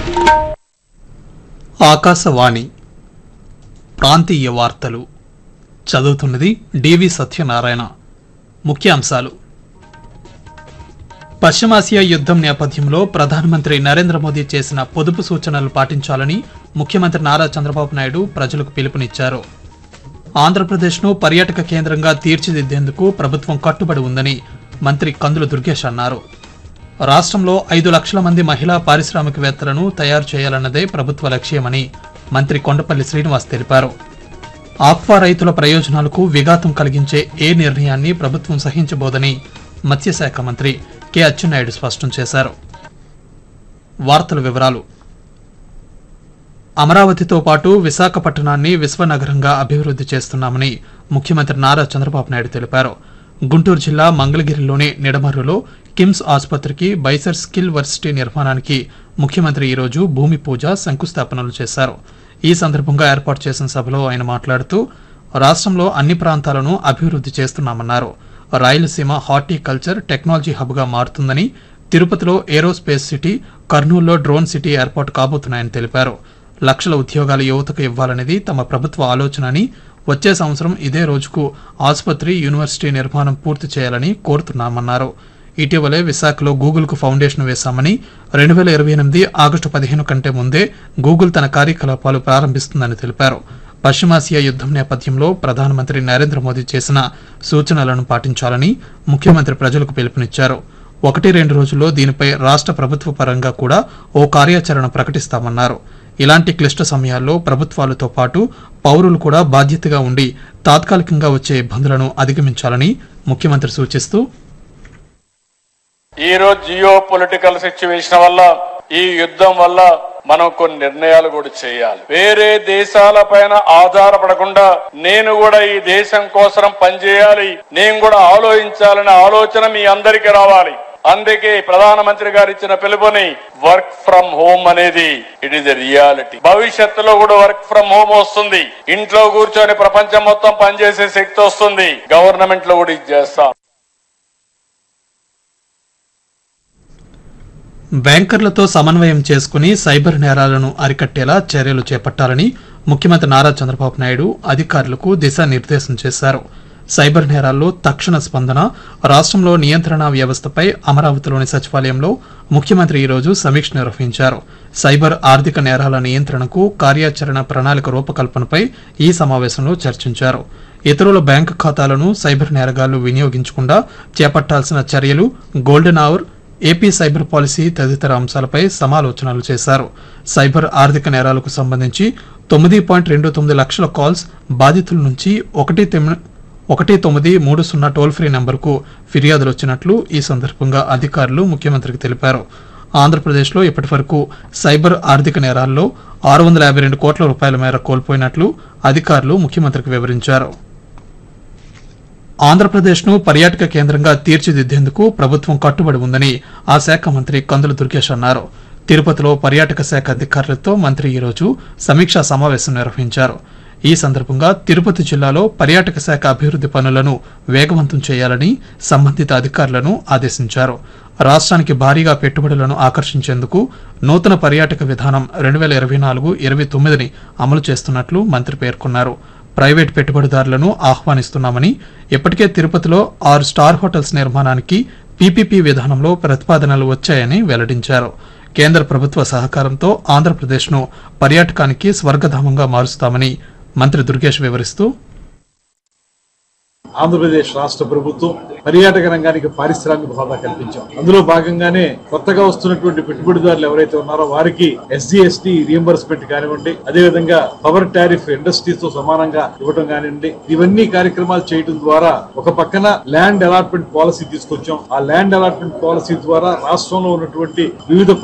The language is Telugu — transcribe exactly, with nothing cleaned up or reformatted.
ఆకాశవాణి ప్రాంతీయ వార్తలు చదువుతున్నది డివి సత్యనారాయణ. ముఖ్యాంశాలు. పశ్చిమాసియా యుద్దం నేపథ్యంలో ప్రధానమంత్రి నరేంద్ర మోదీ చేసిన పొదుపు సూచనలు పాటించాలని ముఖ్యమంత్రి నారా చంద్రబాబు నాయుడు ప్రజలకు పిలుపునిచ్చారు. ఆంధ్రప్రదేశ్ను పర్యాటక కేంద్రంగా తీర్చిదిద్దేందుకు ప్రభుత్వం కట్టుబడి ఉందని మంత్రి కందుల దుర్గేష్ అన్నారు. రాష్ట్రంలో ఐదు లక్షల మంది మహిళా పారిశ్రామికవేత్తలను తయారు చేయాలన్నదే ప్రభుత్వ లక్ష్యమని మంత్రి కొండపల్లి శ్రీనివాస్ తెలిపారు. ఆక్వా రైతుల ప్రయోజనాలకు విఘాతం కలిగించే ఏ నిర్ణయాన్ని ప్రభుత్వం సహించబోదని మత్స్యశాఖ మంత్రి కె అచ్చెన్నాయుడు స్పష్టం చేశారు. వార్తల వివరాలు. అమరావతితో పాటు విశాఖపట్నాన్ని విశ్వనగరంగా అభివృద్ధి చేస్తున్నామని ముఖ్యమంత్రి నారా చంద్రబాబు నాయుడు తెలిపారు. గుంటూరు జిల్లా మంగళగిరిలోని నిడమర్రులో కిమ్స్ ఆసుపత్రికి బైసర్ స్కిల్ వర్సిటీ నిర్మాణానికి ముఖ్యమంత్రి ఈరోజు భూమి పూజ, శంకుస్థాపనలు చేశారు. ఈ సందర్భంగా ఏర్పాటు చేసిన సభలో ఆయన మాట్లాడుతూ రాష్ట్రంలో అన్ని ప్రాంతాలను అభివృద్ధి చేస్తున్నామన్నారు. రాయలసీమ హార్టికల్చర్ టెక్నాలజీ హబ్గా మారుతుందని, తిరుపతిలో ఏరోస్పేస్ సిటీ, కర్నూలులో డ్రోన్ సిటీ ఏర్పాటు కాబోతున్నాయని తెలిపారు. లక్షల ఉద్యోగాలు యువతకు ఇవ్వాలనేది తమ ప్రభుత్వ ఆలోచన అని, వచ్చే సంవత్సరం ఇదే రోజుకు ఆసుపత్రి, యూనివర్సిటీ నిర్మాణం పూర్తి చేయాలని కోరుతున్నామన్నారు. ఇటీవలే విశాఖలో గూగుల్ కు ఫౌండేషన్ వేశామని, రెండు వేల ఇరవై ఎనిమిది ఆగస్టు పదిహేను కంటే ముందే గూగుల్ తన కార్యకలాపాలు ప్రారంభిస్తుందని తెలిపారు. పశ్చిమాసియా యుద్దం నేపథ్యంలో ప్రధానమంత్రి నరేంద్ర మోదీ చేసిన సూచనలను పాటించాలని ముఖ్యమంత్రి ప్రజలకు పిలుపునిచ్చారు. ఒకటి రెండు రోజుల్లో దీనిపై రాష్ట్ర ప్రభుత్వ పరంగా కూడా ఓ కార్యాచరణ ప్రకటిస్తామన్నారు. ఇలాంటి క్లిష్ట సమయాల్లో ప్రభుత్వాలతో పాటు పౌరులు కూడా బాధ్యతగా ఉండి తాత్కాలికంగా వచ్చే ఇబ్బందులను అధిగమించాలని ముఖ్యమంత్రి సూచిస్తూ, ఈ రోజు జియో పొలిటికల్ సిచ్యువేషన్ వల్ల, ఈ యుద్ధం వల్ల మనం కొన్ని నిర్ణయాలు కూడా చేయాలి. వేరే దేశాల పైన ఆధారపడకుండా నేను కూడా ఈ దేశం కోసం పనిచేయాలి, నేను కూడా ఆలోచించాలనే ఆలోచన మీ అందరికీ రావాలి. అందుకే ప్రధానమంత్రి గారు ఇచ్చిన పిలుపుని వర్క్ ఫ్రమ్ హోమ్ అనేది ఇట్ ఈస్ ఎ రియాలిటీ. భవిష్యత్తులో కూడా వర్క్ ఫ్రమ్ హోమ్ వస్తుంది. ఇంట్లో కూర్చొని ప్రపంచం మొత్తం పనిచేసే శక్తి వస్తుంది. గవర్నమెంట్ లో కూడా ఇది చేస్తాం. బ్యాంకర్లతో సమన్వయం చేసుకుని సైబర్ నేరాలను అరికట్టేలా చర్యలు చేపట్టాలని ముఖ్యమంత్రి నారా చంద్రబాబు నాయుడు అధికారులకు దిశానిర్దేశం చేశారు. సైబర్ నేరాల్లో తక్షణ స్పందన, రాష్ట్రంలో నియంత్రణ వ్యవస్థపై అమరావతిలోని సచివాలయంలో ముఖ్యమంత్రి ఈరోజు సమీక్ష నిర్వహించారు. సైబర్ ఆర్థిక నేరాల నియంత్రణకు కార్యాచరణ ప్రణాళిక రూపకల్పనపై ఈ సమావేశంలో చర్చించారు. ఇతరుల బ్యాంకు ఖాతాలను సైబర్ నేరగాళ్లు వినియోగించకుండా చేపట్టాల్సిన చర్యలు, golden hour, AP cyber policy తదితర అంశాలపై సమాలోచనలు చేశారు. సైబర్ ఆర్థిక నేరాలకు సంబంధించి తొమ్మిది పాయింట్ రెండు తొమ్మిది లక్షల కాల్స్ బాధితుల నుంచి ఒకటి ఒకటి తొమ్మిది మూడు సున్నా టోల్ ఫ్రీ నెంబర్కు ఫిర్యాదులు వచ్చినట్లు ఈ సందర్భంగా అధికారులు ముఖ్యమంత్రికి తెలిపారు. ఆంధ్రప్రదేశ్లో ఇప్పటి వరకు సైబర్ ఆర్థిక నేరాల్లో ఆరు వందల యాభై రెండు కోట్ల రూపాయల మేర కోల్పోయినట్లు అధికారులు ముఖ్యమంత్రికి వివరించారు. ఆంధ్రప్రదేశ్ను పర్యాటక కేంద్రంగా తీర్చిదిద్దేందుకు ప్రభుత్వం కట్టుబడి ఉందని ఆ శాఖ మంత్రి కందుల దుర్గేష్ అన్నారు. తిరుపతిలో పర్యాటక శాఖ అధికారులతో మంత్రి ఈరోజు సమీక్షా సమావేశం నిర్వహించారు. ఈ సందర్భంగా తిరుపతి జిల్లాలో పర్యాటక శాఖ అభివృద్ధి పనులను వేగవంతం చేయాలని సంబంధిత అధికారులను ఆదేశించారు. రాష్ట్రానికి భారీగా పెట్టుబడులను ఆకర్షించేందుకు నూతన పర్యాటక విధానం రెండు వేల ఇరవై నాలుగు ఇరవై తొమ్మిదిని అమలు చేస్తున్నట్లు మంత్రి పేర్కొన్నారు. ప్రైవేట్ పెట్టుబడిదారులను ఆహ్వానిస్తున్నామని, ఇప్పటికే తిరుపతిలో ఆరు స్టార్ హోటల్స్ నిర్మాణానికి పీపీపీ విధానంలో ప్రతిపాదనలు వచ్చాయని వెల్లడించారు. కేంద్ర ప్రభుత్వ సహకారంతో ఆంధ్రప్రదేశ్ను పర్యాటకానికి స్వర్గధామంగా మారుస్తామని మంత్రి దుర్గేష్ వివరిస్తూ, ఆంధ్రప్రదేశ్ రాష్ట్ర ప్రభుత్వం పర్యాటక రంగానికి పారిశ్రామిక హోదా కల్పించాం. అందులో భాగంగానే కొత్తగా వస్తున్నటువంటి పెట్టుబడిదారులు ఎవరైతే ఉన్నారో వారికి ఎస్జీ ఎస్టీ రియంబర్స్మెంట్ కానివ్వండి, అదేవిధంగా పవర్ టారిఫ్ ఇండస్ట్రీస్ తో సమానంగా ఇవ్వడం కానివ్వండి, ఇవన్నీ కార్యక్రమాలు చేయడం ద్వారా ఒక పక్కన ల్యాండ్ అలాట్మెంట్ పాలసీ తీసుకొచ్చాం. ఆ ల్యాండ్ అలాట్మెంట్ పాలసీ ద్వారా రాష్ట్రంలో ఉన్నటువంటి వివిధ